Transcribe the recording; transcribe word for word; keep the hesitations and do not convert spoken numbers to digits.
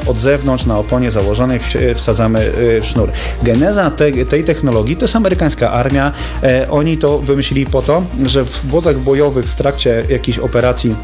od zewnątrz na oponie założonej wsadzamy sznur. Geneza te, tej technologii to jest amerykańska armia. Oni to wymyślili po to, że w wozach bojowych w trakcie jakichś operacji